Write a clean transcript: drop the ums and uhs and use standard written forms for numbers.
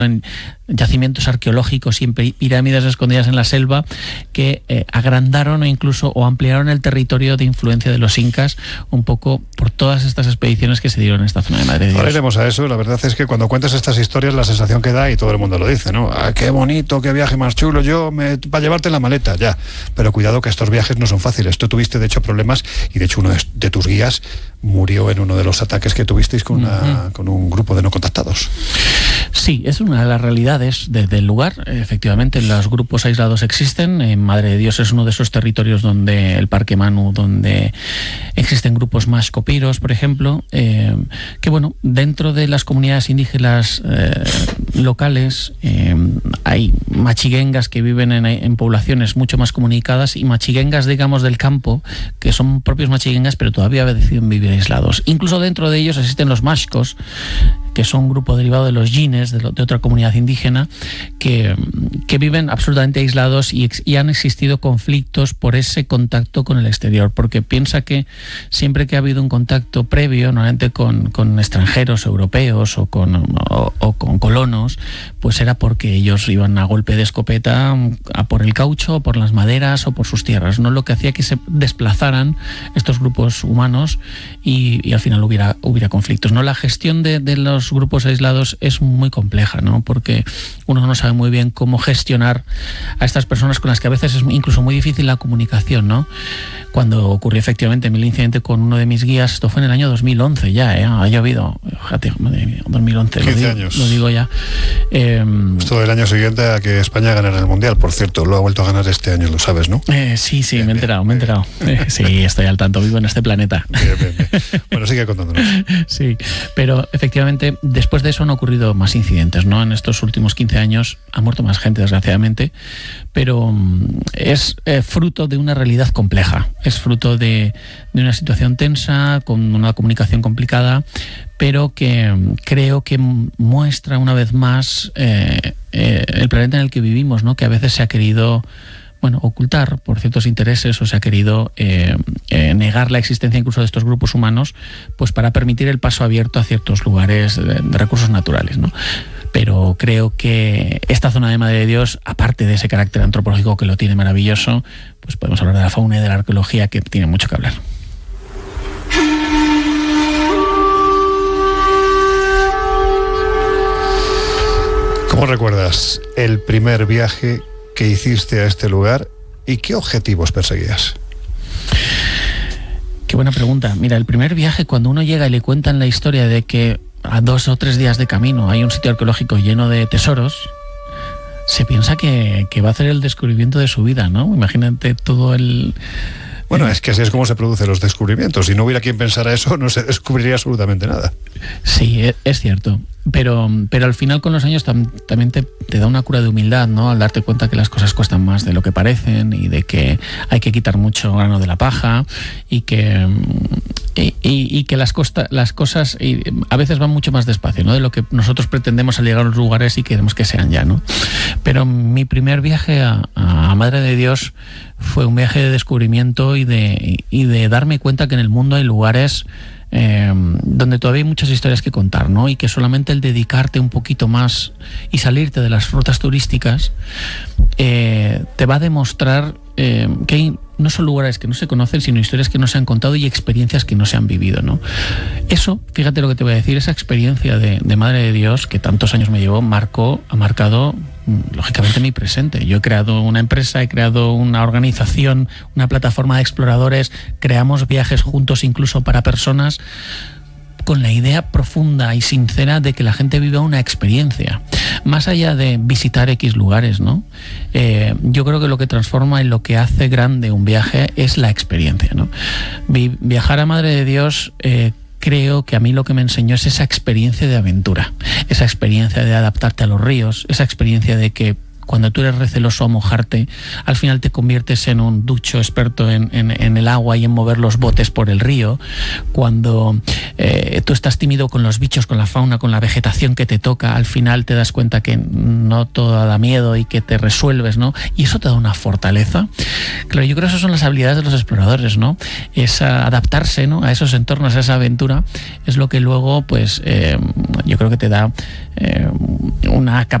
en yacimientos arqueológicos y en pirámides escondidas en la selva que agrandaron o ampliaron el territorio de influencia de los incas un poco por todas estas expediciones que se dieron en esta zona de Madre de Dios. Ahora iremos a eso. La verdad es que cuando cuentas estas historias la sensación que da, y todo el mundo lo dice, ¿no? Ah, qué bonito, qué viaje más chulo, para llevarte en la maleta, ya. Pero cuidado que estos viajes no son fáciles. Tú tuviste de hecho problemas y de hecho uno de tus guías murió en uno de los ataques que tuvisteis con un grupo de no contactados. Sí, es una de las realidades del lugar. Efectivamente, los grupos aislados existen. En Madre de Dios es uno de esos territorios donde el Parque Manu, donde existen grupos más copiros, por ejemplo, que bueno, dentro de las comunidades indígenas locales hay machiguengas que viven en poblaciones mucho más comunicadas y machiguengas, digamos, del campo, que son propios machiguengas, pero todavía deciden vivir aislados. Incluso dentro de ellos existen los mashcos, que son un grupo derivado de los yines, de otra comunidad indígena, que viven absolutamente aislados y han existido conflictos por ese contacto con el exterior, porque piensa que siempre que ha habido un contacto previo, normalmente con extranjeros europeos o con colonos, pues era porque ellos iban a golpe de escopeta a por el caucho, por las maderas o por sus tierras, ¿no? Lo que hacía que se desplazaran estos grupos humanos y al final hubiera conflictos, ¿no? La gestión de los grupos aislados es muy compleja, ¿no? Porque uno no sabe muy bien cómo gestionar a estas personas con las que a veces es incluso muy difícil la comunicación, ¿no? Cuando ocurrió efectivamente el incidente con uno de mis guías, esto fue en el año 2011 ya, ha llovido, fíjate, 2011, 15 años. Lo digo ya. Esto del año siguiente a que España ganara el Mundial, por cierto, lo ha vuelto a ganar este año, lo sabes, ¿no? Sí, bien, me he enterado. Sí, estoy al tanto, vivo en este planeta. Bien. Bueno, sigue contándonos. Sí, pero efectivamente, después de eso han ocurrido más incidentes, ¿no? En estos últimos 15 años ha muerto más gente, desgraciadamente, pero es fruto de una realidad compleja, es fruto de una situación tensa, con una comunicación complicada, pero que creo que muestra una vez más el planeta en el que vivimos, ¿no? Que a veces se ha querido ocultar por ciertos intereses o se ha querido negar la existencia incluso de estos grupos humanos, pues para permitir el paso abierto a ciertos lugares de recursos naturales, ¿no? Pero creo que esta zona de Madre de Dios, aparte de ese carácter antropológico que lo tiene maravilloso, pues podemos hablar de la fauna y de la arqueología, que tiene mucho que hablar. ¿Cómo recuerdas el primer viaje que hiciste a este lugar y qué objetivos perseguías? Qué buena pregunta. Mira, el primer viaje, cuando uno llega y le cuentan la historia de que a 2 o 3 días de camino hay un sitio arqueológico lleno de tesoros, se piensa que va a hacer el descubrimiento de su vida, ¿no? Imagínate todo el... Bueno, es que así es como se producen los descubrimientos. Si no hubiera quien pensara eso, no se descubriría absolutamente nada. Sí, es cierto. Pero al final, con los años, también te da una cura de humildad, ¿no? Al darte cuenta que las cosas cuestan más de lo que parecen y de que hay que quitar mucho grano de la paja y que las cosas a veces van mucho más despacio, ¿no? De lo que nosotros pretendemos al llegar a los lugares y queremos que sean ya, ¿no? Pero mi primer viaje a Madre de Dios fue un viaje de descubrimiento y de darme cuenta que en el mundo hay lugares donde todavía hay muchas historias que contar, ¿no? Y que solamente el dedicarte un poquito más y salirte de las rutas turísticas te va a demostrar que no son lugares que no se conocen, sino historias que no se han contado y experiencias que no se han vivido, ¿no? Eso, fíjate lo que te voy a decir, esa experiencia de Madre de Dios, que tantos años me llevó, ha marcado lógicamente mi presente. Yo he creado una empresa, he creado una organización, una plataforma de exploradores, creamos viajes juntos incluso para personas, con la idea profunda y sincera de que la gente viva una experiencia, más allá de visitar X lugares, ¿no? Yo creo que lo que transforma y lo que hace grande un viaje es la experiencia, ¿no? Viajar a Madre de Dios, creo que a mí lo que me enseñó es esa experiencia de aventura, esa experiencia de adaptarte a los ríos, esa experiencia de que cuando tú eres receloso a mojarte, al final te conviertes en un ducho experto en el agua y en mover los botes por el río. Cuando tú estás tímido con los bichos, con la fauna, con la vegetación que te toca, al final te das cuenta que no todo da miedo y que te resuelves, ¿no? Y eso te da una fortaleza. Claro, yo creo que esas son las habilidades de los exploradores, ¿no? Es adaptarse, ¿no?, a esos entornos, a esa aventura, es lo que luego, pues, yo creo que te da una capacidad